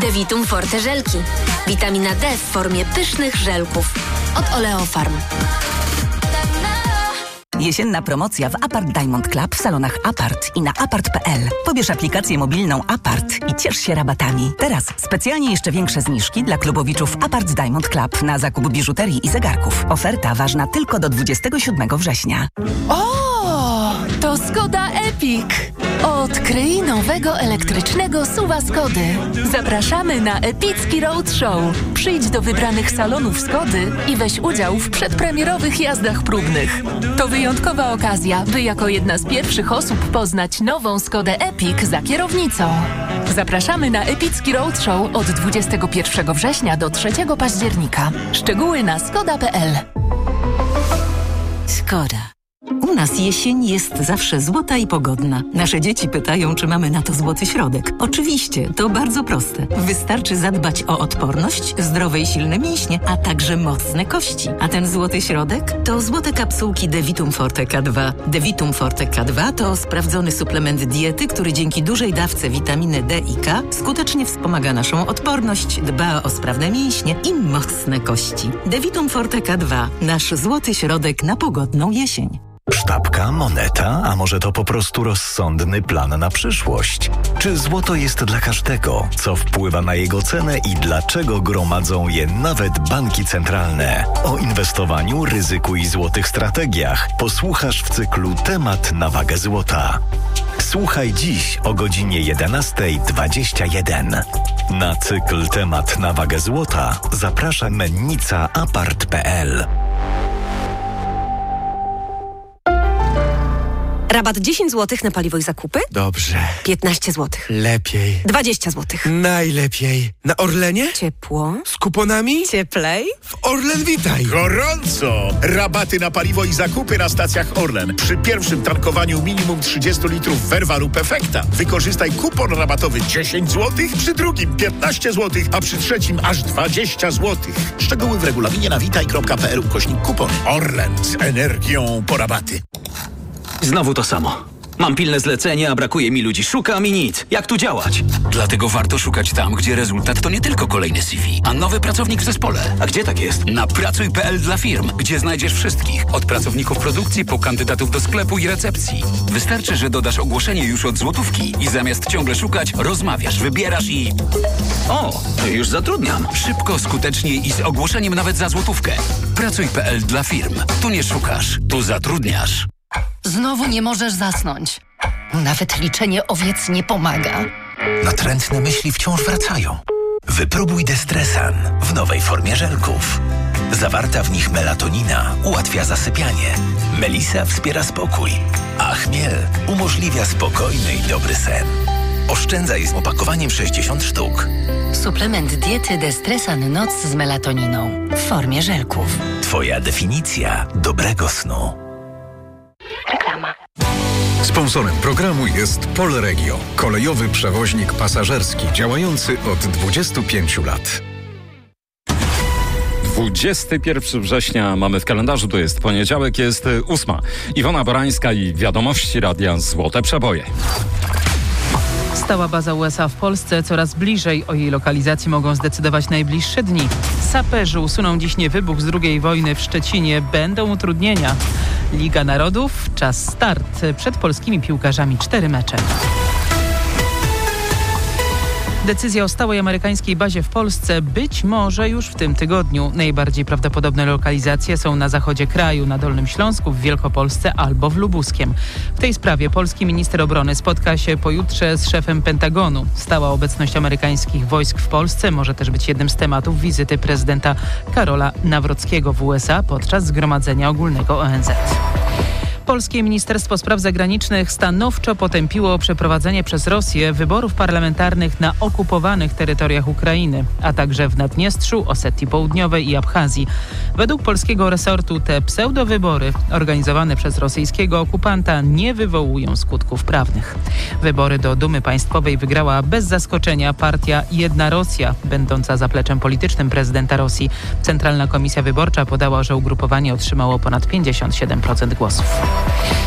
Devitum Forte żelki. Witamina D w formie pysznych żelków. Od Oleofarm. Jesienna promocja w Apart Diamond Club w salonach Apart i na apart.pl. Pobierz aplikację mobilną Apart i ciesz się rabatami. Teraz specjalnie jeszcze większe zniżki dla klubowiczów Apart Diamond Club na zakup biżuterii i zegarków. Oferta ważna tylko do 27 września. O, to Skoda Epic. Odkryj nowego elektrycznego SUV-a Skody. Zapraszamy na epicki roadshow. Przyjdź do wybranych salonów Skody i weź udział w przedpremierowych jazdach próbnych. To wyjątkowa okazja, by jako jedna z pierwszych osób poznać nową Skodę Epic za kierownicą. Zapraszamy na epicki roadshow od 21 września do 3 października. Szczegóły na skoda.pl. Skoda. U nas jesień jest zawsze złota i pogodna. Nasze dzieci pytają, czy mamy na to złoty środek. Oczywiście, to bardzo proste. Wystarczy zadbać o odporność, zdrowe i silne mięśnie, a także mocne kości. A ten złoty środek to złote kapsułki Devitum Forte K2. Devitum Forte K2 to sprawdzony suplement diety, który dzięki dużej dawce witaminy D i K skutecznie wspomaga naszą odporność, dba o sprawne mięśnie i mocne kości. Devitum Forte K2. Nasz złoty środek na pogodną jesień. Sztabka, moneta, a może to po prostu rozsądny plan na przyszłość? Czy złoto jest dla każdego? Co wpływa na jego cenę i dlaczego gromadzą je nawet banki centralne? O inwestowaniu, ryzyku i złotych strategiach posłuchasz w cyklu Temat na wagę złota. Słuchaj dziś o godzinie 11:21. Na cykl Temat na wagę złota zaprasza mennica apart.pl. Rabat 10 zł na paliwo i zakupy? Dobrze. 15 zł. Lepiej. 20 zł. Najlepiej. Na Orlenie? Ciepło. Z kuponami? Cieplej. W Orlen Witaj. Gorąco! Rabaty na paliwo i zakupy na stacjach Orlen. Przy pierwszym tankowaniu minimum 30 litrów Verva lub Efekta. Wykorzystaj kupon rabatowy 10 zł, przy drugim 15 zł, a przy trzecim aż 20 zł. Szczegóły w regulaminie na witaj.pl/kupon. Orlen z energią po rabaty. Znowu to samo. Mam pilne zlecenie, a brakuje mi ludzi. Szukam i nic. Jak tu działać? Dlatego warto szukać tam, gdzie rezultat to nie tylko kolejny CV, a nowy pracownik w zespole. A gdzie tak jest? Na pracuj.pl dla firm, gdzie znajdziesz wszystkich. Od pracowników produkcji po kandydatów do sklepu i recepcji. Wystarczy, że dodasz ogłoszenie już od złotówki i zamiast ciągle szukać, rozmawiasz, wybierasz i... O, już zatrudniam. Szybko, skutecznie i z ogłoszeniem nawet za złotówkę. Pracuj.pl dla firm. Tu nie szukasz, tu zatrudniasz. Znowu nie możesz zasnąć. Nawet liczenie owiec nie pomaga. Natrętne myśli wciąż wracają. Wypróbuj Destresan w nowej formie żelków. Zawarta w nich melatonina ułatwia zasypianie. Melisa wspiera spokój, a chmiel umożliwia spokojny i dobry sen. Oszczędzaj z opakowaniem 60 sztuk. Suplement diety Destresan Noc z melatoniną w formie żelków. Twoja definicja dobrego snu. Reklama. Sponsorem programu jest Polregio, kolejowy przewoźnik pasażerski działający od 25 lat. 21 września mamy w kalendarzu, to jest poniedziałek, jest 8. Iwona Borańska i wiadomości Radia Złote Przeboje. Stała baza USA w Polsce coraz bliżej. O jej lokalizacji mogą zdecydować najbliższe dni. Saperzy usuną dziś niewybuch z II wojny w Szczecinie. Będą utrudnienia. Liga Narodów, czas start. Przed polskimi piłkarzami 4 mecze. Decyzja o stałej amerykańskiej bazie w Polsce być może już w tym tygodniu. Najbardziej prawdopodobne lokalizacje są na zachodzie kraju, na Dolnym Śląsku, w Wielkopolsce albo w Lubuskiem. W tej sprawie polski minister obrony spotka się pojutrze z szefem Pentagonu. Stała obecność amerykańskich wojsk w Polsce może też być jednym z tematów wizyty prezydenta Karola Nawrockiego w USA podczas Zgromadzenia Ogólnego ONZ. Polskie Ministerstwo Spraw Zagranicznych stanowczo potępiło przeprowadzenie przez Rosję wyborów parlamentarnych na okupowanych terytoriach Ukrainy, a także w Naddniestrzu, Osetii Południowej i Abchazji. Według polskiego resortu te pseudowybory organizowane przez rosyjskiego okupanta nie wywołują skutków prawnych. Wybory do Dumy Państwowej wygrała bez zaskoczenia partia Jedna Rosja, będąca zapleczem politycznym prezydenta Rosji. Centralna Komisja Wyborcza podała, że ugrupowanie otrzymało ponad 57% głosów.